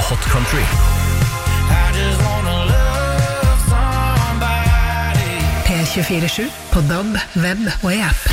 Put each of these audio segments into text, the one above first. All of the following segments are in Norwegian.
Hot Country. P24/7 på DAB, web og i app.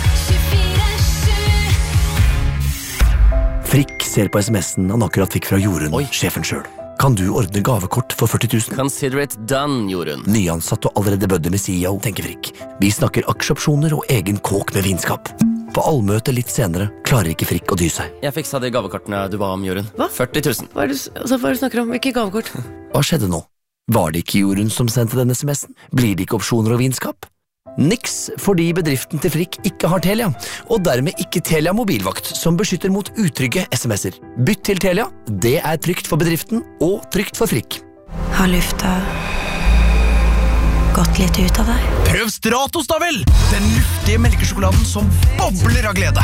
Frikk ser på sms'en han akkurat fikk fra Jorunn, sjefen selv. Kan du ordne gavekort for 40 000? Consider it done, Jorunn. Nyansatt og allerede bødde med CEO, tenker Frikk. Vi snakker aksjeopsjoner og egen kåk med vinskap. På allmøte litt senere klarer ikke Frikk å dy seg. Jeg fiksa de gavekortene du ba om, Jorunn. Hva? 40 000. Hva er det du snakker om? Hvilke gavekort? Hva skjedde nå? Var det ikke Jorunn som sendte denne sms'en? Blir det ikke opsjoner og vinskap? Niks, fordi bedriften til Frikk ikke har Telia, og dermed ikke Telia mobilvakt, som beskytter mot utrygge sms'er. Bytt til Telia, det er trygt for bedriften og trygt for Frikk. Har lufta gått litt ut av deg? Prøv Stratos da vel! Den luftige melkesjokoladen som bobler av glede.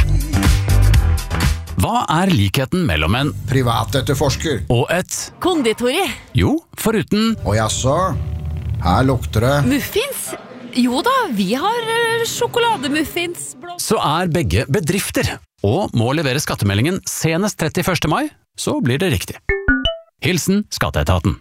Hva er likheten mellom en privatetterforsker og et Konditori. Jo, foruten og jaså, her lukter det Muffins? Jo da, vi har sjokolademuffins. så er begge bedrifter, og må levere skattemeldingen senest 31. mai, så blir det riktig. Hilsen Skatteetaten.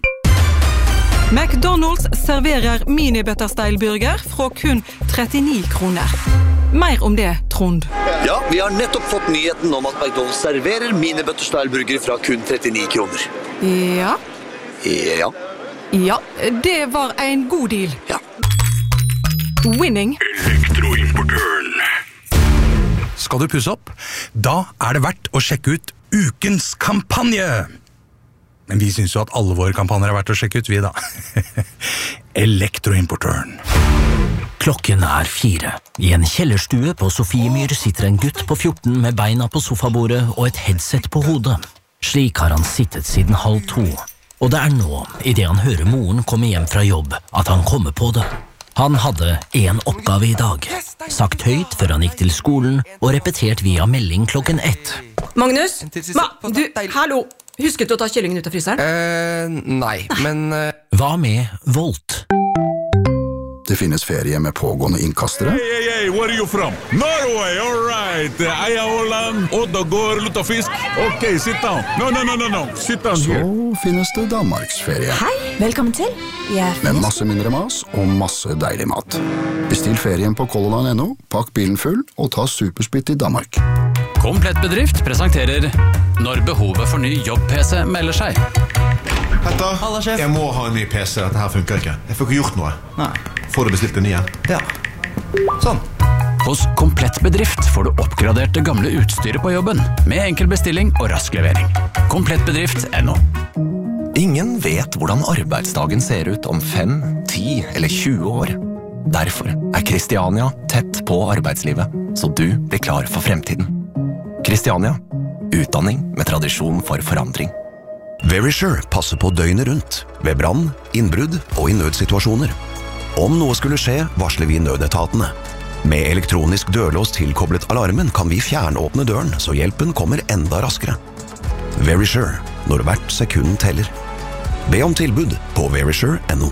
McDonald's serverer mini-butterstyle-burger fra kun 39 kroner. Mer om det, Trond. Ja, vi har nettopp fått nyheten om at McDonald's serverer mini-butterstyle-burger fra kun 39 kroner. Ja, Ja. ja, det var en god deal. Ja. Winning. Elektroimportøren. Skal du pusse opp? Da er det verdt å sjekke ut ukens kampanje. Men vi synes jo at alle våre kampanjer er verdt å sjekke ut, vi da. Elektroimportøren. Klokken er 4. I en kjellerstue på Sofiemyr sitter en gutt på 14 med beina på sofabordet og et headset på hodet. Slik har han sittet siden 1:30. Og det er nå, i det han hører moren komme hjem fra jobb, at han kommer på det. Han hadde en oppgave i dag, sagt høyt før han gikk til skolen og repetert via melding klokken 1. Magnus? Hallo! Husket du å ta kyllingen ut av fryseren? Nei, men... Hva med Volt? Det finnes ferie med pågående innkastere. Hey, where are you from? Norway, all right. I am Holland, Oddagård, Luttafisk. Okay, sit down. No. Sit down here. Så finnes det Danmarksferie. Hei, velkommen til. Med masse mindre mas og masse deilig mat. Bestill ferien på colorline.no, pakk bilen full og ta supersplitt i Danmark. Komplett bedrift presenterer når behovet for ny jobb-PC melder seg. Petter, jeg må ha en ny PC. Dette her funker ikke. Jeg får ikke gjort noe. Nei. Får du bestilt en ny? Ja. Sånn. Hos Komplett bedrift får du oppgradert det gamle utstyret på jobben, med enkel bestilling og rask levering. Komplettbedrift.no. Ingen vet hvordan arbeidsdagen ser ut om 5, 10 eller 20 år. Derfor er Kristiania tett på arbeidslivet, så du blir klar for fremtiden. Kristiania, utdanning med tradisjon for forandring. Verisure passer på døgnet rundt, ved brann, innbrudd og i nødsituasjoner. Om noe skulle skje, varsler vi nødetatene. Med elektronisk dørlås tilkoblet alarmen kan vi fjernåpne døren, så hjelpen kommer enda raskere. Verisure, når hvert sekund teller. Be om tilbud på verisure.no.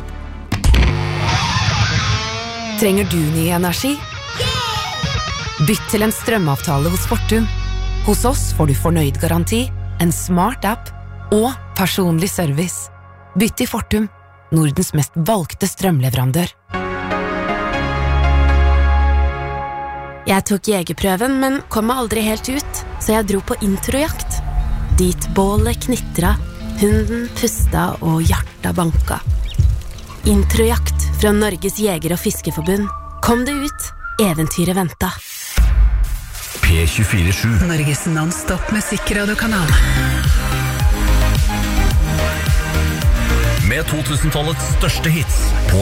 Trenger du ny energi? Bytt til en strømavtale hos Fortum. Hos oss får du fornøyd garanti, en smart app og personlig service. Bytt til Fortum, Nordens mest valgte strømleverandør. Jeg tok jegerprøven, men kom meg aldri helt ut, så jeg dro på introjakt. Dit bålet knitra, hunden pusta og hjertet banka. Introjakt fra Norges Jeger- og Fiskeforbund. Kom det ut, eventyret venta. P24/7 Norges non-stop musikkradiokanal. Med 2000-tallets største hits på